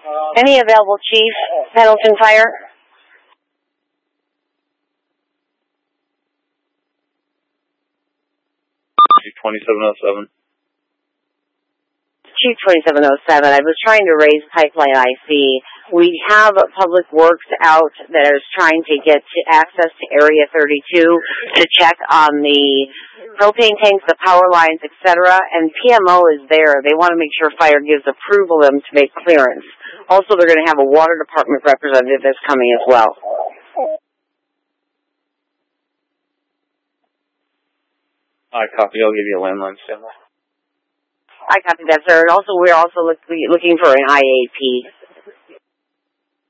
Any available, Chief? Pendleton Fire? Chief 2707. Chief 2707. I was trying to raise Pipeline IC. We have Public Works out that is trying to get access to Area 32 to check on the propane tanks, the power lines, etc. And PMO is there. They want to make sure fire gives approval to them to make clearance. Also, they're going to have a water department representative that's coming as well. I copy. I'll give you a landline standby. I copy that, sir. And also, we're also looking for an IAP